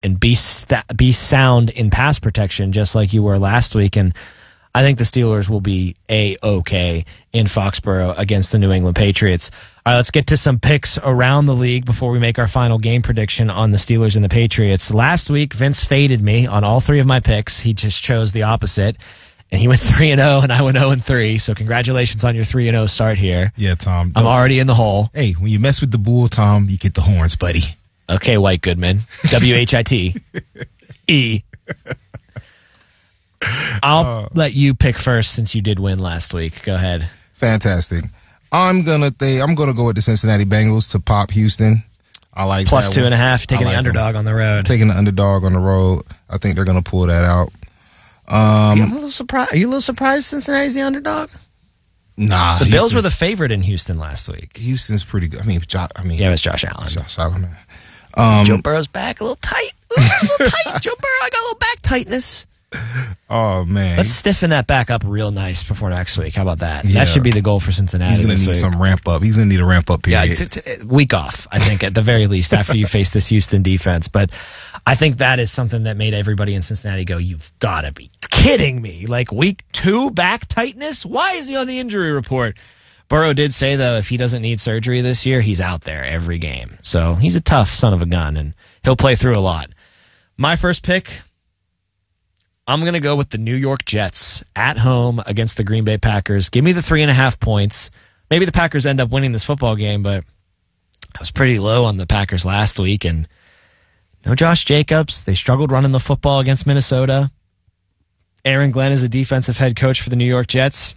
and be sound in pass protection, just like you were last week. And I think the Steelers will be A-OK in Foxborough against the New England Patriots. All right, let's get to some picks around the league before we make our final game prediction on the Steelers and the Patriots. Last week, Vince faded me on all three of my picks. He just chose the opposite, and he went 3-0, and I went 0-3. So congratulations on your 3-0 start here. Yeah, Tom. I'm already in the hole. Hey, when you mess with the bull, Tom, you get the horns, buddy. Okay, White Goodman. W-H-I-T-E. I'll let you pick first since you did win last week. Go ahead. Fantastic. I'm gonna go with the Cincinnati Bengals to pop Houston. I like plus 2.5. Taking the underdog on the road. Taking the underdog on the road. I think they're gonna pull that out. Are you a little surprised Cincinnati's the underdog? Nah, the Bills were the favorite in Houston last week. Houston's pretty good. Yeah, it's Josh Allen. Josh Allen, man. Joe Burrow's back a little tight. A little tight. Joe Burrow, I got a little back tightness. Oh, man. Let's stiffen that back up real nice before next week. How about that? Yeah. That should be the goal for Cincinnati. He's going to need some ramp up. He's going to need a ramp up period. Yeah, week off, I think, at the very least, after you face this Houston defense. But I think that is something that made everybody in Cincinnati go, you've got to be kidding me. Like week 2, back tightness? Why is he on the injury report? Burrow did say, though, if he doesn't need surgery this year, he's out there every game. So he's a tough son of a gun, and he'll play through a lot. My first pick, I'm going to go with the New York Jets at home against the Green Bay Packers. Give me the 3.5 points. Maybe the Packers end up winning this football game, but I was pretty low on the Packers last week, and no Josh Jacobs. They struggled running the football against Minnesota. Aaron Glenn is a defensive head coach for the New York Jets.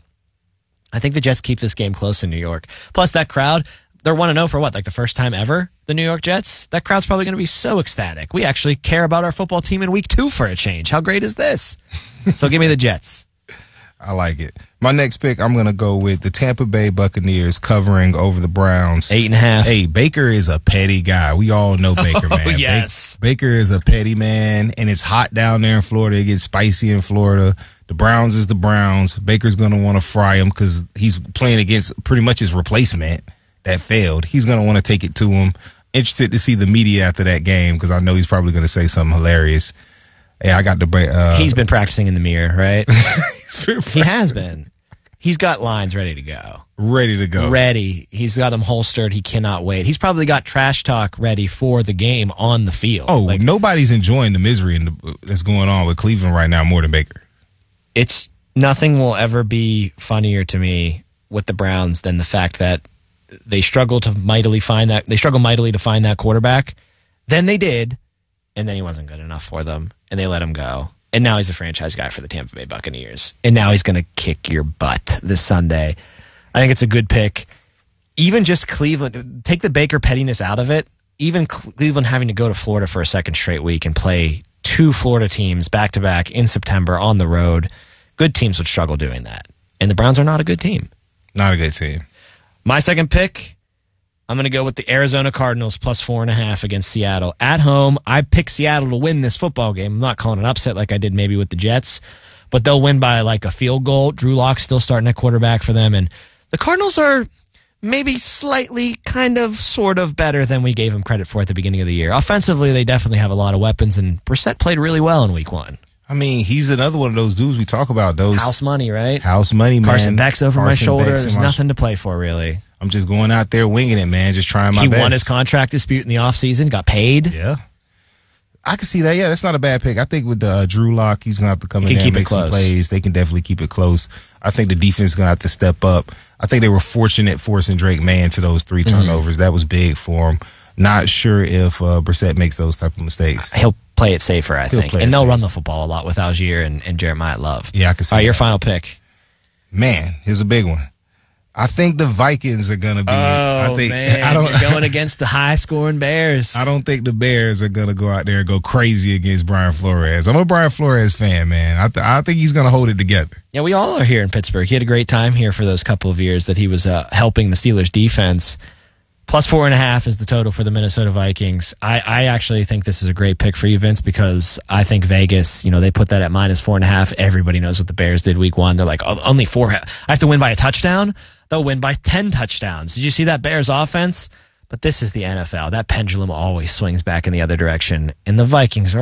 I think the Jets keep this game close in New York. Plus, that crowd, they're 1-0 for what, like the first time ever, the New York Jets? That crowd's probably going to be so ecstatic. We actually care about our football team in week 2 for a change. How great is this? So give me the Jets. I like it. My next pick, I'm going to go with the Tampa Bay Buccaneers covering over the Browns. 8.5. Hey, Baker is a petty guy. We all know Baker, man. Oh, yes. Baker is a petty man, and it's hot down there in Florida. It gets spicy in Florida. The Browns is the Browns. Baker's going to want to fry him because he's playing against pretty much his replacement that failed. He's going to want to take it to him. Interested to see the media after that game because I know he's probably going to say something hilarious. Hey, I got the. He's been practicing in the mirror, right? He has been. He's got lines ready to go. Ready to go. Ready. He's got them holstered. He cannot wait. He's probably got trash talk ready for the game on the field. Oh, like, nobody's enjoying the misery that's going on with Cleveland right now more than Baker. It's nothing will ever be funnier to me with the Browns than the fact that they struggle mightily to find that quarterback. Then they did, and then he wasn't good enough for them, and they let him go. And now he's a franchise guy for the Tampa Bay Buccaneers. And now he's going to kick your butt this Sunday. I think it's a good pick. Even just Cleveland, take the Baker pettiness out of it. Even Cleveland having to go to Florida for a second straight week and play 2 Florida teams back-to-back in September on the road. Good teams would struggle doing that. And the Browns are not a good team. Not a good team. My second pick, I'm going to go with the Arizona Cardinals plus 4.5 against Seattle. At home, I picked Seattle to win this football game. I'm not calling an upset like I did maybe with the Jets, but they'll win by like a field goal. Drew Lock's still starting at quarterback for them. And the Cardinals are maybe slightly kind of sort of better than we gave them credit for at the beginning of the year. Offensively, they definitely have a lot of weapons, and Brissett played really well in week 1. I mean, he's another one of those dudes we talk about. Those house money, right? House money, man. Carson Beck's over my shoulder. There's nothing to play for, really. I'm just going out there winging it, man. Just trying my best. He won his contract dispute in the offseason, got paid. Yeah. I can see that. Yeah, that's not a bad pick. I think with Drew Lock, he's going to have to come in there and make some plays. They can definitely keep it close. I think the defense is going to have to step up. I think they were fortunate forcing Drake May into those 3 turnovers. That was big for him. Not sure if Brissett makes those type of mistakes. He'll play it safer, I think. And they'll run the football a lot with Algier and Jeremiah Love. Yeah, I can see All right, your final pick. Man, here's a big one. I think the Vikings are going to be. You're going against the high-scoring Bears. I don't think the Bears are going to go out there and go crazy against Brian Flores. I'm a Brian Flores fan, man. I think he's going to hold it together. Yeah, we all are here in Pittsburgh. He had a great time here for those couple of years that he was helping the Steelers defense. Plus 4.5 is the total for the Minnesota Vikings. I actually think this is a great pick for you, Vince, because I think Vegas, they put that at minus 4.5. Everybody knows what the Bears did week 1. They're like, oh, only 4. I have to win by a touchdown. They'll win by 10 touchdowns. Did you see that Bears offense? But this is the NFL. That pendulum always swings back in the other direction, and the Vikings are